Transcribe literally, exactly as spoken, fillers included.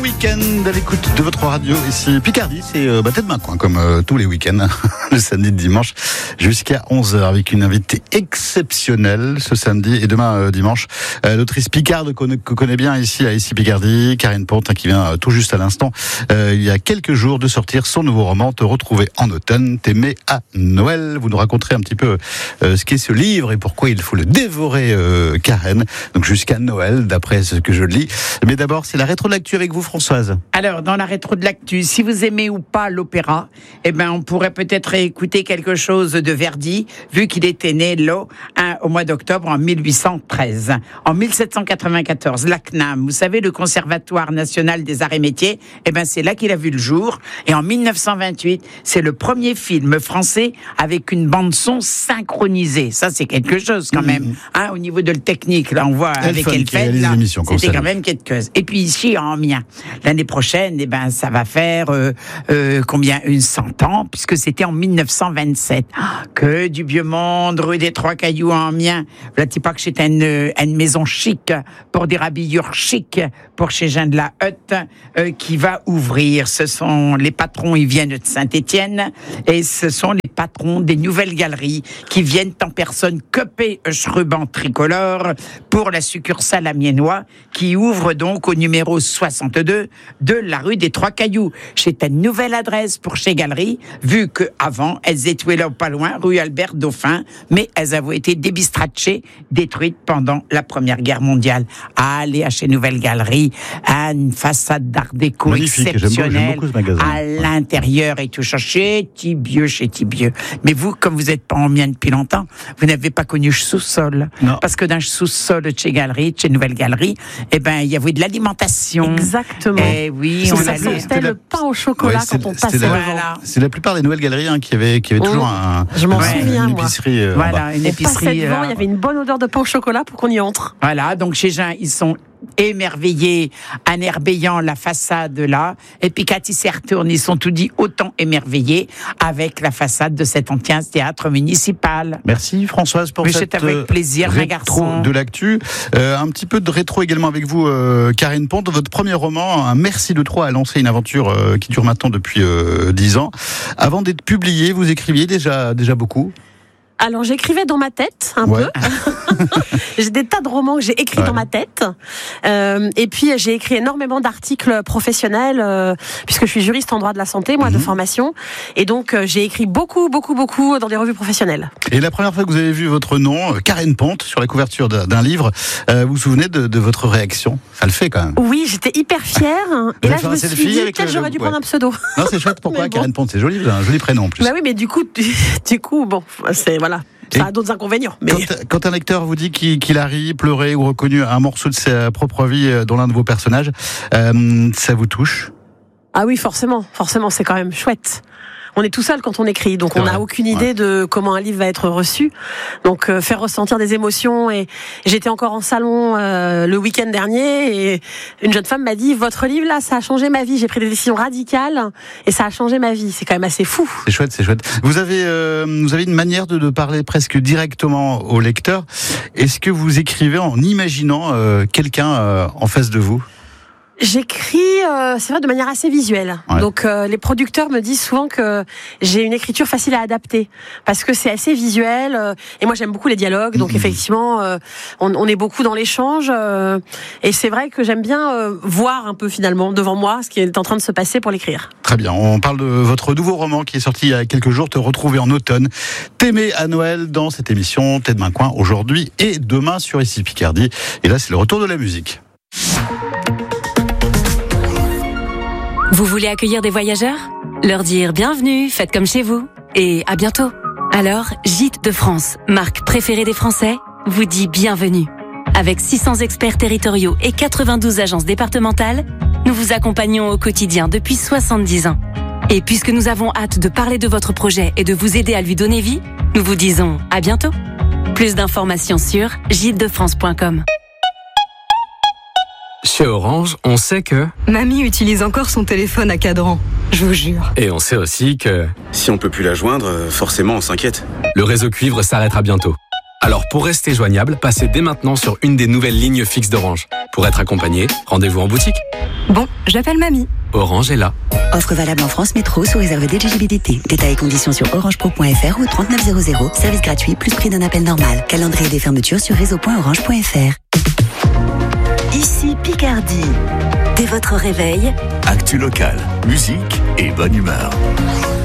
week-end à l'écoute de votre radio. Ici Picardie, c'est euh, bah, tête main coin comme euh, tous les week-ends, le samedi, le dimanche, jusqu'à onze heures avec une invitée exceptionnelle ce samedi et demain euh, dimanche. Euh, l'autrice picarde qu'on que connaît bien ici à ici Picardie, Karine Ponte, hein, qui vient euh, tout juste à l'instant, euh, il y a quelques jours de sortir son nouveau roman, Te retrouver en automne, t'aimer à Noël. Vous nous raconterez un petit peu euh, ce qu'est ce livre et pourquoi il faut le dévorer, euh, Karen. Donc jusqu'à Noël, d'après ce que je lis. Mais d'abord, c'est la rétro de l'actu avec vous, Françoise. Alors, dans la rétro de l'actu, si vous aimez ou pas l'opéra, eh ben, on pourrait peut-être écouter quelque chose de Verdi, vu qu'il était né là, hein, au mois d'octobre en mille huit cent treize. En mille sept cent quatre-vingt-quatorze, l'A C N A M, vous savez, le Conservatoire National des Arts et Métiers, eh ben, c'est là qu'il a vu le jour. Et en mille neuf cent vingt-huit, c'est le premier film français avec une bande-son synchronisée. Ça, c'est quelque chose quand même. Mmh. Hein, au niveau de la technique, là, on voit avec Elfeld, là, c'était quand même quelque chose. Et puis ici, en Amiens, l'année prochaine, eh ben, ça va faire euh, euh, combien une cent ans, puisque c'était en mille neuf cent vingt-sept. Ah, que du vieux monde, rue des Trois Cailloux en Amiens. Là, tu pas que c'était une, une maison chic pour des rhabillures chic pour chez Jean de la Hutte euh, qui va ouvrir. Ce sont les patrons, ils viennent de Saint-Étienne et ce sont les patrons des nouvelles galeries qui viennent en personne coper ruban tricolore pour la succursale amiénois qui ouvre donc au numéro soixante-deux de la rue des Trois Cailloux. C'est une nouvelle adresse pour chez Galeries, vu qu'avant, elles étaient là pas loin, rue Albert Dauphin, mais elles avaient été débistrachées, détruites pendant la Première Guerre mondiale. Allez à chez Nouvelle Galerie, à une façade d'art déco magnifique, exceptionnelle, j'aime, j'aime à l'intérieur et tout ça, chez Tibieux, chez Tibieux. Mais vous, comme vous n'êtes pas en Amiens depuis longtemps, vous n'avez pas connu le sous-sol. Non. Parce que dans le sous-sol de chez Galerie, de chez Nouvelle Galerie, eh ben, il y avait de l'alimentation. Exactement. Eh oui, on a c'était le pain au chocolat ouais, quand on passait devant. Voilà. C'est la plupart des nouvelles galeries hein, qui avaient, qui avaient oh, toujours un, je m'en ouais, souviens, une épicerie. Euh, voilà, une on épicerie. Passait devant, il y avait une bonne odeur de pain au chocolat pour qu'on y entre. Voilà, donc chez Jean, ils sont émerveillés, en émerveillant la façade là, et puis quand ils s'y retournent, ils sont tout dit autant émerveillés avec la façade de cet ancien théâtre municipal. Merci Françoise pour Mais cette c'est avec plaisir, rétro un garçon. de l'actu. Euh, un petit peu de rétro également avec vous, euh, Karine Ponte. Votre premier roman, Un Merci de Troyes, a lancé une aventure euh, qui dure maintenant depuis euh, dix ans. Avant d'être publié, vous écriviez déjà, déjà beaucoup? Alors j'écrivais dans ma tête un ouais. peu. J'ai des tas de romans que j'ai écrits ouais. dans ma tête. Euh, et puis j'ai écrit énormément d'articles professionnels euh, puisque je suis juriste en droit de la santé, moi, mmh. de formation. Et donc euh, j'ai écrit beaucoup, beaucoup, beaucoup dans des revues professionnelles. Et la première fois que vous avez vu votre nom, Karine Ponte, sur la couverture d'un livre, euh, vous vous souvenez de, de votre réaction? Ça le fait quand même. Oui, j'étais hyper fière. Et là je me suis dit peut-être j'aurais dû ouais. prendre un pseudo. Non, c'est chouette. Pourquoi bon. Karine Ponte? C'est joli, un joli prénom en plus. Bah oui, mais du coup, du coup, bon, c'est voilà. Ça et a d'autres inconvénients. Mais... Quand, quand un lecteur vous dit qu'il, qu'il a ri, pleuré ou reconnu un morceau de sa propre vie dans l'un de vos personnages, euh, ça vous touche? Ah oui, forcément. Forcément, c'est quand même chouette. On est tout seul quand on écrit, donc c'est on n'a aucune idée ouais. de comment un livre va être reçu. Donc euh, faire ressentir des émotions. Et j'étais encore en salon euh, le week-end dernier et une jeune femme m'a dit: votre livre là, ça a changé ma vie. J'ai pris des décisions radicales et ça a changé ma vie. C'est quand même assez fou. C'est chouette, c'est chouette. Vous avez, euh, vous avez une manière de, de parler presque directement au lecteur. Est-ce que vous écrivez en imaginant euh, quelqu'un euh, en face de vous? J'écris, euh, c'est vrai, de manière assez visuelle. Ouais. Donc euh, les producteurs me disent souvent que j'ai une écriture facile à adapter parce que c'est assez visuel. Euh, et moi j'aime beaucoup les dialogues, donc mmh. effectivement euh, on, on est beaucoup dans l'échange. Euh, et c'est vrai que j'aime bien euh, voir un peu finalement devant moi ce qui est en train de se passer pour l'écrire. Très bien. On parle de votre nouveau roman qui est sorti il y a quelques jours, Te retrouver en automne. T'aimer à Noël dans cette émission Tête Main Coin aujourd'hui et demain sur Ici Picardie. Et là c'est le retour de la musique. Vous voulez accueillir des voyageurs? Leur dire bienvenue, faites comme chez vous et à bientôt. Alors, Gîtes de France, marque préférée des Français, vous dit bienvenue. Avec six cents experts territoriaux et quatre-vingt-douze agences départementales, nous vous accompagnons au quotidien depuis soixante-dix ans. Et puisque nous avons hâte de parler de votre projet et de vous aider à lui donner vie, nous vous disons à bientôt. Plus d'informations sur gîtes de france point com. Chez Orange, on sait que... Mamie utilise encore son téléphone à cadran, je vous jure. Et on sait aussi que... Si on peut plus la joindre, forcément on s'inquiète. Le réseau cuivre s'arrêtera bientôt. Alors pour rester joignable, passez dès maintenant sur une des nouvelles lignes fixes d'Orange. Pour être accompagné, rendez-vous en boutique. Bon, j'appelle mamie. Orange est là. Offre valable en France Métro sous réserve d'éligibilité. Détails et conditions sur orangepro point f r ou trente-neuf zéro zéro. Service gratuit plus prix d'un appel normal. Calendrier des fermetures sur réseau point orange point f r. Ici Picardie. Dès votre réveil, actu local, musique et bonne humeur.